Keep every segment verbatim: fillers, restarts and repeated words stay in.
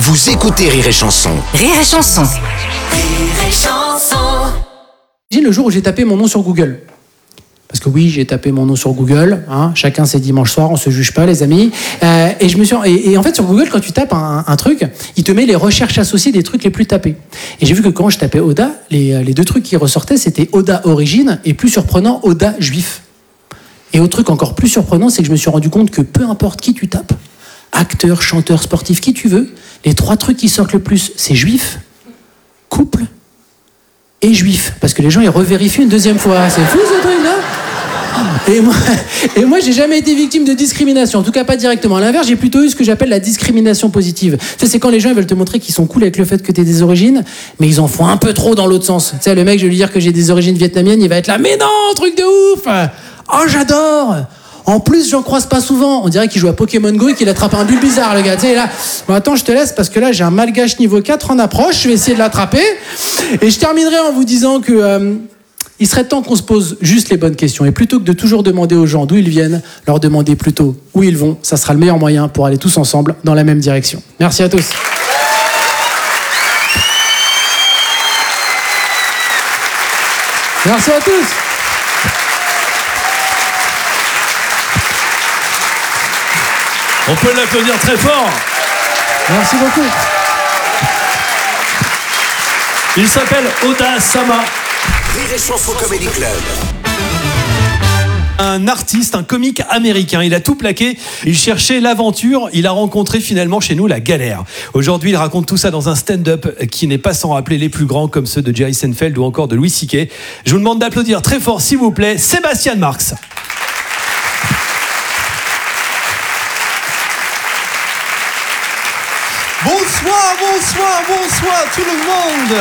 Vous écoutez Rire et Chanson. Rire et Chanson. Rire et Chanson. Le jour où j'ai tapé mon nom sur Google. Parce que oui, j'ai tapé mon nom sur Google. Hein, chacun ses dimanches soirs, on se juge pas, les amis. Euh, et je me suis et, et en fait sur Google, quand tu tapes un, un truc, il te met les recherches associées des trucs les plus tapés. Et j'ai vu que quand je tapais Oda, les, les deux trucs qui ressortaient, c'était Oda origine et plus surprenant, Oda juif. Et autre truc encore plus surprenant, c'est que je me suis rendu compte que peu importe qui tu tapes, acteur, chanteur, sportif, qui tu veux, les trois trucs qui sortent le plus, c'est juif, couple et juif. Parce que les gens, ils revérifient une deuxième fois. C'est fou ce truc-là. Et moi, et moi, j'ai jamais été victime de discrimination. En tout cas, pas directement. À l'inverse, j'ai plutôt eu ce que j'appelle la discrimination positive. Tu sais, c'est quand les gens ils veulent te montrer qu'ils sont cool avec le fait que tu aies des origines, mais ils en font un peu trop dans l'autre sens. Tu sais, le mec, je vais lui dire que j'ai des origines vietnamiennes, il va être là, mais non, truc de ouf. Oh, j'adore. En plus, j'en croise pas souvent. On dirait qu'il joue à Pokémon Go et qu'il attrape un Bulbizarre, le gars. Tu sais, là, bon, attends, je te laisse parce que là, j'ai un malgache niveau quatre en approche. Je vais essayer de l'attraper. Et je terminerai en vous disant que euh, il serait temps qu'on se pose juste les bonnes questions. Et plutôt que de toujours demander aux gens d'où ils viennent, leur demander plutôt où ils vont. Ça sera le meilleur moyen pour aller tous ensemble dans la même direction. Merci à tous. Merci à tous. On peut l'applaudir très fort. Merci beaucoup. Il s'appelle Oda Sama. Rire et Chanson Comedy Club. Un artiste, un comique américain. Il a tout plaqué. Il cherchait l'aventure. Il a rencontré finalement chez nous la galère. Aujourd'hui, il raconte tout ça dans un stand-up qui n'est pas sans rappeler les plus grands comme ceux de Jerry Seinfeld ou encore de Louis C K. Je vous demande d'applaudir très fort, s'il vous plaît, Sébastien Marx. Bonsoir, bonsoir, bonsoir tout le monde.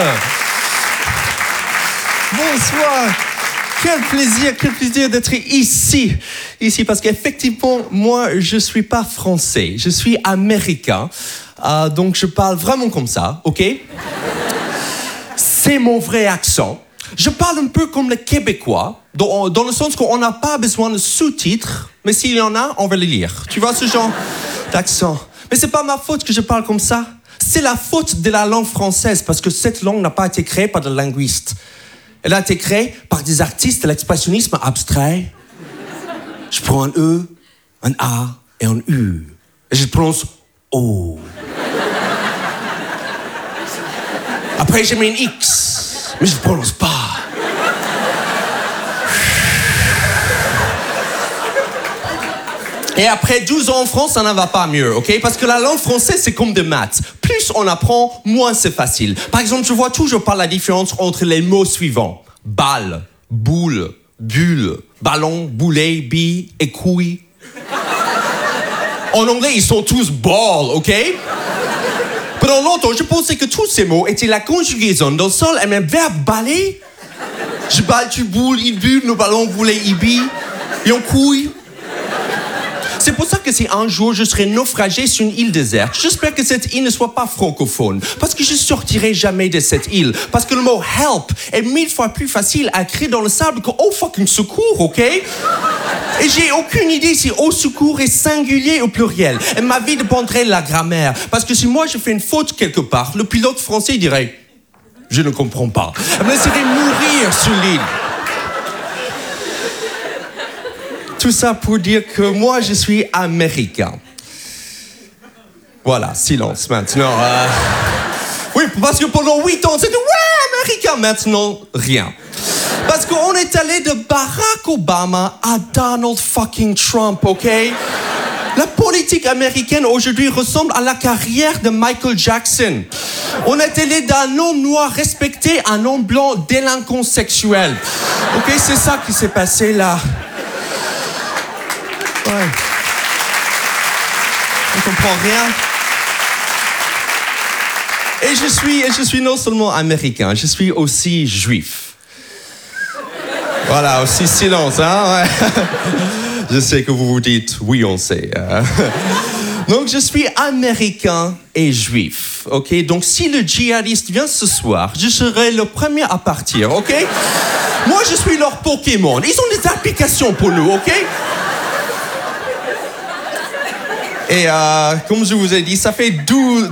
Bonsoir. Quel plaisir, quel plaisir d'être ici. Ici, parce qu'effectivement, moi, je suis pas français. Je suis américain. Euh, donc, je parle vraiment comme ça, ok? C'est mon vrai accent. Je parle un peu comme le Québécois, dans, dans le sens qu'on n'a pas besoin de sous-titres, mais s'il y en a, on va les lire. Tu vois ce genre d'accent? Mais c'est pas ma faute que je parle comme ça. C'est la faute de la langue française, parce que cette langue n'a pas été créée par des linguistes. Elle a été créée par des artistes de l'expressionnisme abstrait. Je prends un E, un A et un U. Et je prononce O. Après, j'ai mis un X, mais je ne prononce pas. Et après douze ans en France, ça n'en va pas mieux, ok? Parce que la langue française, c'est comme des maths. Plus on apprend, moins c'est facile. Par exemple, je vois toujours pas la différence entre les mots suivants. Balle, boule, bulle, ballon, boulet, bille et couille. En anglais, ils sont tous ball, ok? Pendant longtemps, je pensais que tous ces mots étaient la conjugaison d'un seul et même verbe baller. Je balle, tu boules, il bulle, le ballon, boulet, il bille, et on couille. C'est pour ça que si un jour je serai naufragé sur une île déserte, j'espère que cette île ne soit pas francophone. Parce que je sortirai jamais de cette île. Parce que le mot help est mille fois plus facile à écrire dans le sable que oh fucking secours, ok? Et j'ai aucune idée si au secours est singulier ou pluriel. Et ma vie dépendrait de la grammaire. Parce que si moi je fais une faute quelque part, le pilote français dirait je ne comprends pas. Elle me laisserait mourir sur l'île. Tout ça pour dire que moi, je suis américain. Voilà, silence maintenant. Euh... Oui, parce que pendant huit ans, c'était « ouais, américain ». Maintenant, rien. Parce qu'on est allé de Barack Obama à Donald fucking Trump, ok? La politique américaine aujourd'hui ressemble à la carrière de Michael Jackson. On est allé d'un homme noir respecté à un homme blanc délinquant sexuel. Ok, c'est ça qui s'est passé là. Ouais. On comprend rien. Et je suis, et je suis non seulement américain, je suis aussi juif. Voilà, aussi silence, hein, ouais. Je sais que vous vous dites, oui, on sait. Hein. Donc, je suis américain et juif, ok? Donc, si le djihadiste vient ce soir, je serai le premier à partir, ok? Moi, je suis leur Pokémon. Ils ont des applications pour nous, ok? Et euh, comme je vous ai dit, ça fait douze